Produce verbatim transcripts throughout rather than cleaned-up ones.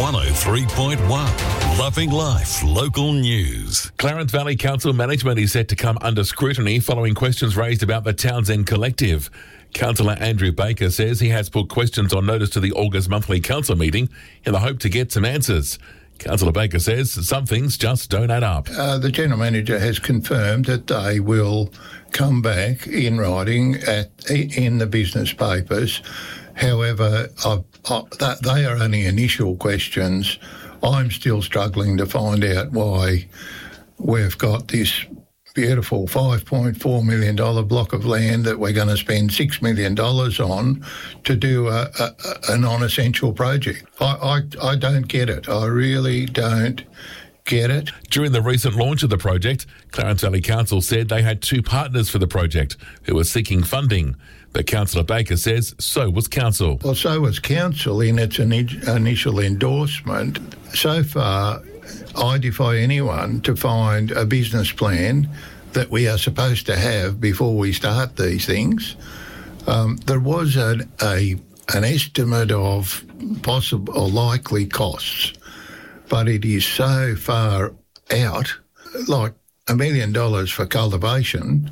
one oh three point one. Loving Life Local News. Clarence Valley Council management is set to come under scrutiny following questions raised about the Townsend Collective. Councillor Andrew Baker says he has put questions on notice to the August monthly council meeting in the hope to get some answers. Councillor Baker says some things just don't add up. Uh, the General Manager has confirmed that they will come back in writing at in the business papers. However, I, I, that, they are only initial questions. I'm still struggling to find out why we've got this beautiful five point four million dollars block of land that we're going to spend six million dollars on to do a, a, a non-essential project. I, I, I don't get it. I really don't get it. During the recent launch of the project, Clarence Valley Council said they had two partners for the project who were seeking funding. But Councillor Baker says so was Council. Well, so was Council in its initial endorsement. So far, I defy anyone to find a business plan that we are supposed to have before we start these things. Um, there was an, a, an estimate of possible or likely costs, but it is so far out, like a million dollars for cultivation,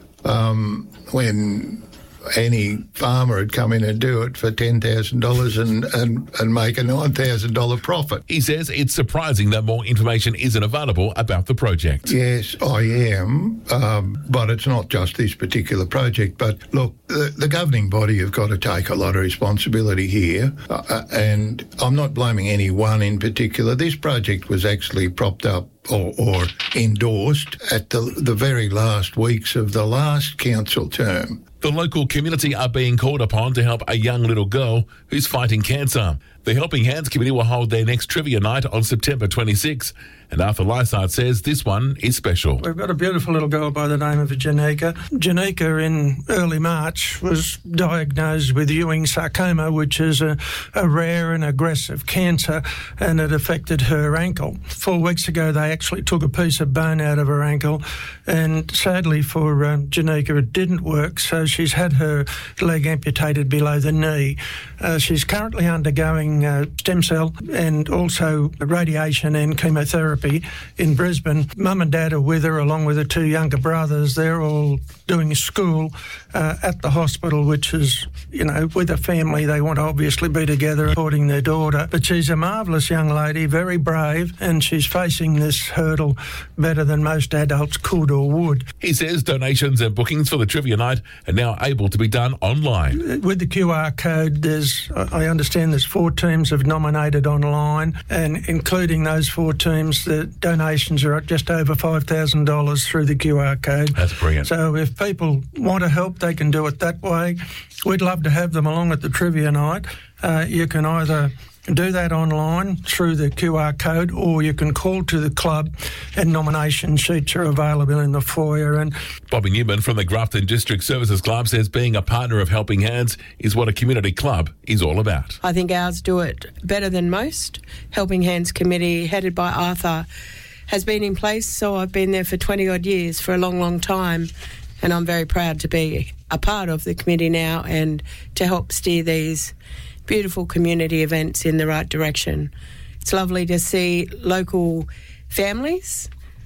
um, when any farmer would come in and do it for ten thousand dollars and, and, and make a nine thousand dollars profit. He says it's surprising that more information isn't available about the project. Yes, I am, um, but it's not just this particular project. But look, the, the governing body have got to take a lot of responsibility here, uh, and I'm not blaming anyone in particular. This project was actually propped up Or, or endorsed at the, the very last weeks of the last council term. The local community are being called upon to help a young little girl who's fighting cancer. The Helping Hands Committee will hold their next trivia night on September twenty-sixth, and Arthur Lysart says this one is special. We've got a beautiful little girl by the name of Janika. Janika, in early March, was diagnosed with Ewing sarcoma, which is a, a rare and aggressive cancer, and it affected her ankle. Four weeks ago, they actually took a piece of bone out of her ankle, and sadly for um, Janika, it didn't work, so she's had her leg amputated below the knee. Uh, she's currently undergoing uh, stem cell and also radiation and chemotherapy in Brisbane. Mum and Dad are with her, along with her two younger brothers. They're all doing school uh, at the hospital, which is, you know, with a family, they want to obviously be together supporting their daughter. But she's a marvellous young lady, very brave, and she's facing this hurdle better than most adults could or would. He says donations and bookings for the trivia night are now able to be done online. With the Q R code, there's, I understand there's four teams have nominated online, and including those four teams, the donations are just over five thousand dollars through the Q R code. That's brilliant. So if people want to help, they can do it that way. We'd love to have them along at the trivia night. Uh, you can either do that online through the Q R code, or you can call to the club, and nomination sheets are available in the foyer. And Bobby Newman from the Grafton District Services Club says being a partner of Helping Hands is what a community club is all about. I think ours do it better than most. Helping Hands Committee, headed by Arthur, has been in place, so I've been there for twenty odd years, for a long, long time, and I'm very proud to be a part of the committee now and to help steer these beautiful community events in the right direction. It's lovely to see local families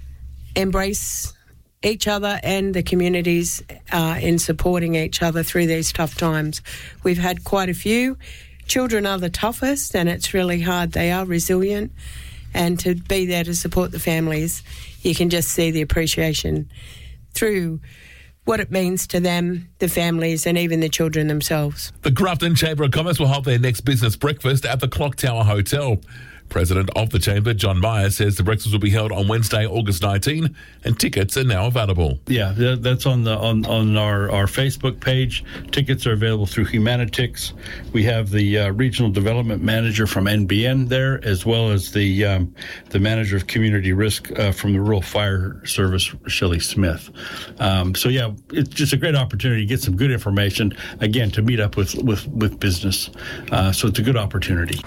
embrace each other and the communities uh, in supporting each other through these tough times. We've had quite a few. Children are the toughest, and it's really hard. They are resilient, and to be there to support the families, you can just see the appreciation through what it means to them, the families, and even the children themselves. The Grafton Chamber of Commerce will hold their next business breakfast at the Clock Tower Hotel. President of the Chamber, John Myers, says the breakfast will be held on Wednesday, August nineteenth, and tickets are now available. Yeah, that's on the on, on our, our Facebook page. Tickets are available through Humanitix. We have the uh, Regional Development Manager from N B N there, as well as the um, the Manager of Community Risk uh, from the Rural Fire Service, Shelley Smith. Um, so, yeah, it's just a great opportunity to get some good information, again, to meet up with, with, with business. Uh, so it's a good opportunity.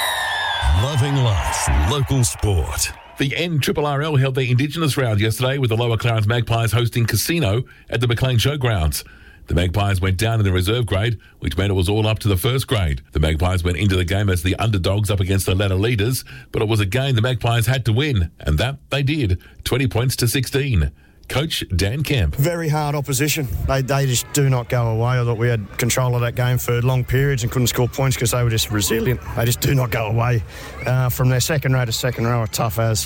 Loving Life Local Sport. The N R R R L held their Indigenous round yesterday with the Lower Clarence Magpies hosting Casino at the McLean Showgrounds. The Magpies went down in the reserve grade, which meant it was all up to the first grade. The Magpies went into the game as the underdogs up against the ladder leaders, but it was a game the Magpies had to win, and that they did, twenty points to sixteen. Coach Dan Kemp. Very hard opposition. They they just do not go away. I thought we had control of that game for long periods and couldn't score points because they were just resilient. They just do not go away. Uh, from their second row to second row are tough as.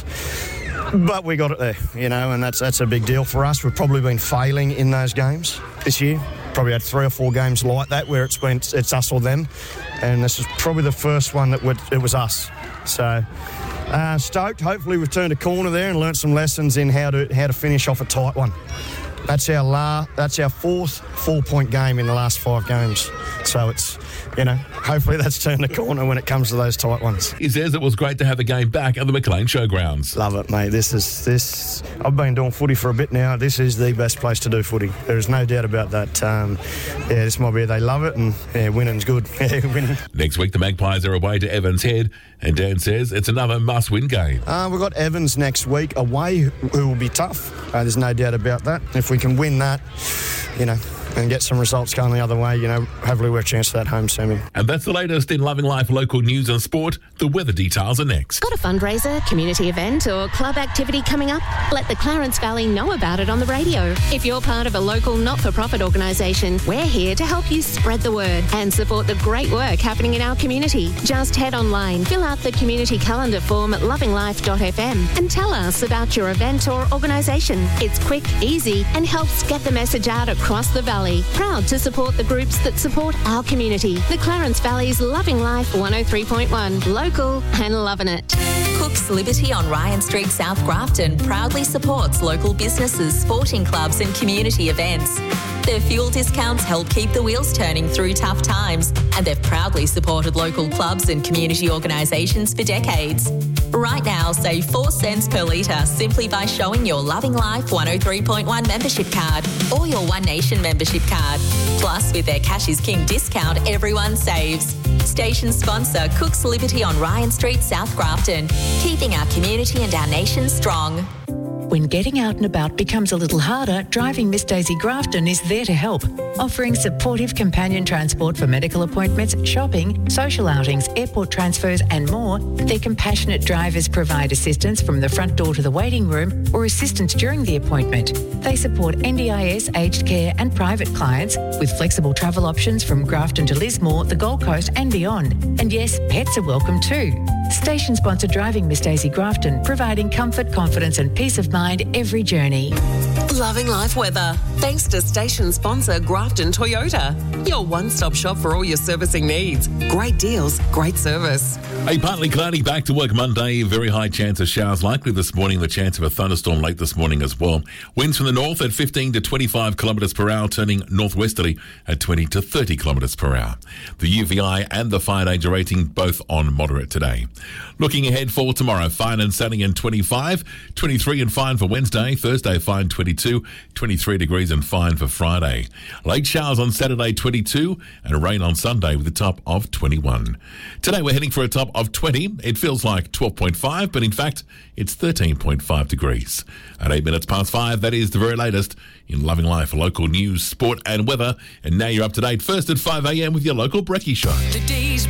But we got it there, you know, and that's that's a big deal for us. We've probably been failing in those games this year. Probably had three or four games like that where it's been it's us or them, and this is probably the first one that would, it was us. So uh, stoked. Hopefully we've turned a corner there and learnt some lessons in how to how to finish off a tight one. That's our la- That's our fourth four-point game in the last five games. So it's, you know, hopefully that's turned the corner when it comes to those tight ones. He says it was great to have the game back at the McLean Showgrounds. Love it, mate. This is this. I've been doing footy for a bit now. This is the best place to do footy. There is no doubt about that. Um, yeah, this might be they love it, and yeah, winning's good. Yeah, winning. Next week, the Magpies are away to Evans Head, and Dan says it's another must-win game. Uh, we've got Evans next week away, who will be tough. Uh, there's no doubt about that. If we can win that, you know, and get some results going the other way, you know, hopefully we're a chance for that home semi. And that's the latest in Loving Life local news and sport. The weather details are next. Got a fundraiser, community event or club activity coming up? Let the Clarence Valley know about it on the radio. If you're part of a local not-for-profit organisation, we're here to help you spread the word and support the great work happening in our community. Just head online, fill out the community calendar form at loving life dot f m and tell us about your event or organisation. It's quick, easy and helps get the message out across the valley. Proud to support the groups that support our community. The Clarence Valley's Loving Life one oh three point one. Local and loving it. Cook's Liberty on Ryan Street, South Grafton proudly supports local businesses, sporting clubs and community events. Their fuel discounts help keep the wheels turning through tough times, and they've proudly supported local clubs and community organisations for decades. Right now, save four cents per litre simply by showing your Loving Life one oh three point one membership card or your One Nation membership card. Plus, with their Cash is King discount, everyone saves. Station sponsor Cook's Liberty on Ryan Street, South Grafton, keeping our community and our nation strong. When getting out and about becomes a little harder, Driving Miss Daisy Grafton is there to help, offering supportive companion transport for medical appointments, shopping, social outings, airport transfers and more. Their compassionate drivers provide assistance from the front door to the waiting room or assistance during the appointment. They support N D I S, aged care and private clients with flexible travel options from Grafton to Lismore, the Gold Coast and beyond. And yes, pets are welcome too. Station sponsor Driving Miss Daisy Grafton, providing comfort, confidence and peace of mind every journey. Loving Life weather. Thanks to station sponsor Grafton Toyota. Your one-stop shop for all your servicing needs. Great deals, great service. A partly cloudy back to work Monday. Very high chance of showers likely this morning. The chance of a thunderstorm late this morning as well. Winds from the north at fifteen to twenty-five kilometres per hour, turning northwesterly at twenty to thirty kilometres per hour. The U V I and the fire danger rating both on moderate today. Looking ahead for tomorrow, fine and sunny and twenty-five, twenty-three and fine for Wednesday, Thursday fine twenty-two, twenty-three degrees and fine for Friday. Late showers on Saturday twenty-two and rain on Sunday with a top of twenty-one. Today we're heading for a top of twenty. It feels like twelve point five, but in fact it's thirteen point five degrees. At eight minutes past five, that is the very latest in Loving Life, local news, sport and weather. And now you're up to date first at five a.m. with your local Brekkie Show. The D's